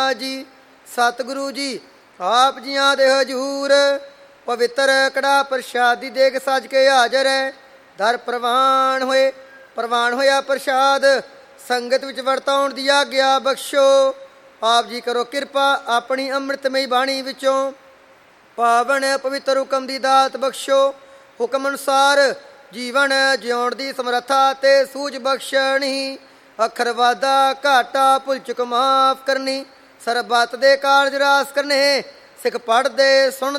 ਮਹਾਰਾਜ ਜੀ। ਸਤਿਗੁਰੂ ਜੀ ਆਪ ਜੀਆਂ ਦੇ ਹਜੂਰ ਪਵਿੱਤਰ ਕੜਾ ਪ੍ਰਸ਼ਾਦੀ ਦੇਗ ਸੱਜ ਕੇ ਹਾਜ਼ਰ ਹੈ। ਦਰ ਪ੍ਰਵਾਨ ਹੋਇਆ ਪ੍ਰਸ਼ਾਦ ਸੰਗਤ ਵਿੱਚ ਵਰਤਾਉਣ ਦੀ ਆਗਿਆ ਬਖਸ਼ੋ। ਆਪ ਜੀ ਕਰੋ ਕਿਰਪਾ ਆਪਣੀ ਅੰਮ੍ਰਿਤਮਈ ਬਾਣੀ ਵਿੱਚੋਂ ਪਾਵਨ ਪਵਿੱਤਰ ਹੁਕਮ ਦੀ ਦਾਤ ਬਖਸ਼ੋ। ਹੁਕਮ ਅਨੁਸਾਰ ਜੀਵਨ ਜਿਉਣ ਦੀ ਸਮਰੱਥਾ ਤੇ ਸੂਝ ਬਖਸ਼ਣੀ। ਅੱਖਰ ਵਾਧਾ ਘਾਟਾ ਭੁੱਲ ਚੁੱਕ ਮਾਫ ਕਰਨੀ। ਸਰਬੱਤ ਦੇ ਕਾਰਜ ਰਾਸ ਕਰਨੇ। ਸਿੱਖ ਪੜ੍ਹਦੇ ਸੁਣ